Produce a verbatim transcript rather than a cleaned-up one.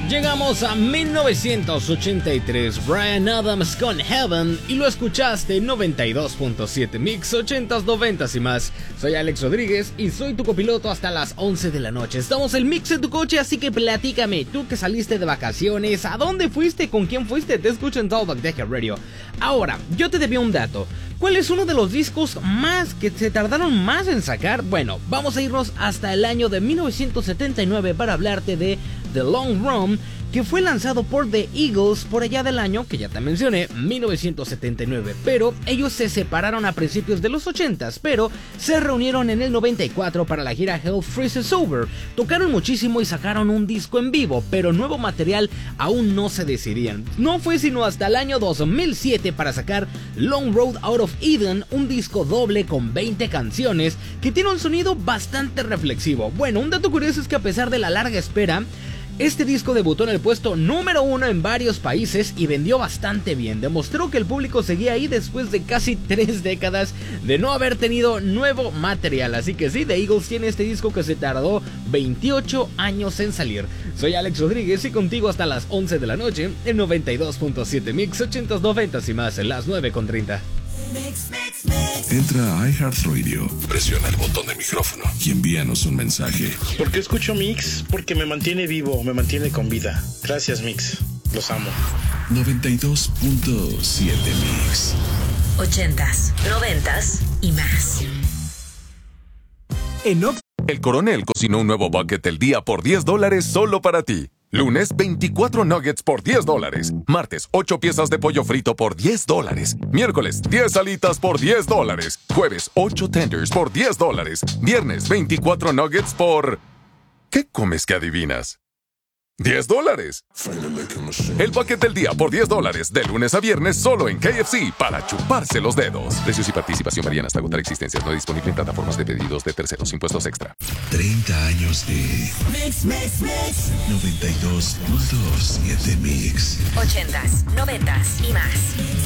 Llegamos a mil novecientos ochenta y tres, Bryan Adams con Heaven, y lo escuchaste en noventa y dos punto siete Mix, ochentas, noventas y más. Soy Alex Rodríguez y soy tu copiloto hasta las once de la noche. Estamos en Mix en tu coche, así que platícame, tú que saliste de vacaciones, ¿a dónde fuiste? ¿Con quién fuiste? Te escucho en Talkback Decker Radio. Ahora, yo te debía un dato. ¿Cuál es uno de los discos más que se tardaron más en sacar? Bueno, vamos a irnos hasta el año de mil novecientos setenta y nueve para hablarte de The Long Run, que fue lanzado por The Eagles por allá del año, que ya te mencioné, mil novecientos setenta y nueve, pero ellos se separaron a principios de los ochentas, pero se reunieron en el noventa y cuatro para la gira Hell Freezes Over, tocaron muchísimo y sacaron un disco en vivo, pero nuevo material aún no se decidían. No fue sino hasta el año dos mil siete para sacar Long Road Out of Eden, un disco doble con veinte canciones que tiene un sonido bastante reflexivo. Bueno, un dato curioso es que a pesar de la larga espera, este disco debutó en el puesto número uno en varios países y vendió bastante bien. Demostró que el público seguía ahí después de casi tres décadas de no haber tenido nuevo material. Así que sí, The Eagles tiene este disco que se tardó veintiocho años en salir. Soy Alex Rodríguez y contigo hasta las once de la noche en noventa y dos punto siete Mix, ochentas, noventas y más en las nueve con treinta. Mix, mix, mix. Entra a iHeartRadio, presiona el botón de micrófono y envíanos un mensaje. ¿Por qué escucho Mix? Porque me mantiene vivo, me mantiene con vida. Gracias, Mix. Los amo. noventa y dos punto siete Mix. Ochentas, noventas y más. En Ox- El Coronel cocinó un nuevo bucket del día por diez dólares solo para ti. Lunes, veinticuatro nuggets por diez dólares. Martes, ocho piezas de pollo frito por diez dólares. Miércoles, diez alitas por diez dólares. Jueves, ocho tenders por diez dólares. Viernes, veinticuatro nuggets por... ¿Qué comes que adivinas? diez dólares. El bucket del día por diez dólares. De lunes a viernes solo en K F C para chuparse los dedos. Precios y participación varían hasta agotar existencias. No disponible en plataformas de pedidos de terceros. Impuestos extra. treinta años de Mix, mix, mix. noventa y dos punto siete Mix. Ochentas, noventas y más.